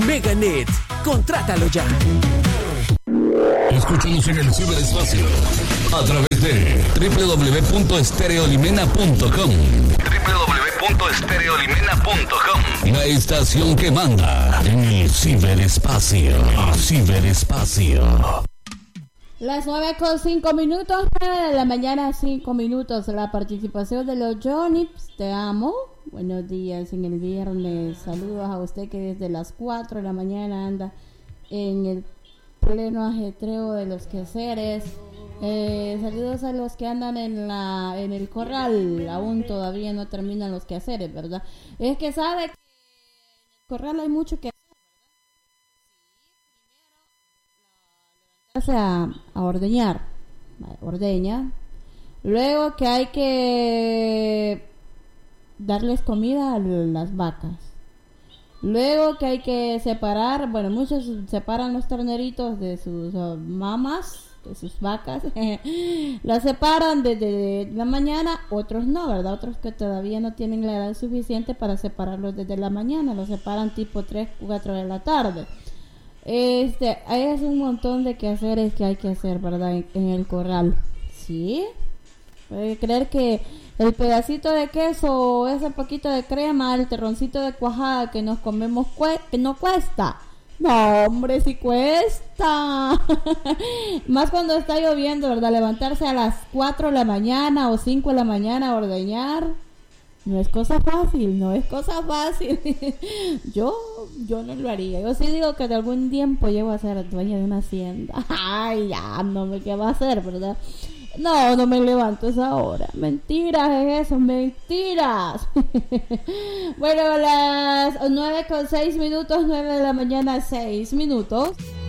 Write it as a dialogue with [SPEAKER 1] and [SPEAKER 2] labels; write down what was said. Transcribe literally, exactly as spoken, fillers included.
[SPEAKER 1] Meganet, contrátalo ya.
[SPEAKER 2] Escúchanos en el ciberespacio a través de doble u doble u doble u punto estereolimena punto com. doble u doble u doble u punto estereolimena punto com. La estación que manda en el ciberespacio. Ciberespacio.
[SPEAKER 3] Las nueve con cinco minutos, nueve de la mañana, cinco minutos. La participación de los Johnny's, te amo. Buenos días en el viernes. Saludos a usted que desde las cuatro de la mañana anda en el pleno ajetreo de los quehaceres. Eh, saludos a los que andan en la en el corral. Aún todavía no terminan los quehaceres, ¿verdad? Es que sabe que en el corral hay mucho que A, a ordeñar, ordeña, luego que hay que darles comida a las vacas, luego que hay que separar, bueno, muchos separan los terneritos de sus uh, mamas, de sus vacas, las separan desde la mañana, otros no, ¿verdad? Otros que todavía no tienen la edad suficiente para separarlos desde la mañana, los separan tipo tres, cuatro de la tarde. Este, es un montón de quehaceres que hay que hacer, ¿verdad? En, en el corral. ¿Sí? Puede creer que el pedacito de queso o ese poquito de crema, el terroncito de cuajada que nos comemos, cue- que no cuesta. No, hombre, sí cuesta. Más cuando está lloviendo, ¿verdad? Levantarse a las cuatro de la mañana o cinco de la mañana a ordeñar. No es cosa fácil, no es cosa fácil. yo, yo no lo haría. Yo sí digo que de algún tiempo llego a ser dueña de una hacienda. Ay, ya, no me qué va a hacer, ¿verdad? No, no me levanto a esa hora. Mentiras es eso, mentiras. Bueno, las nueve con seis minutos, nueve de la mañana, seis minutos.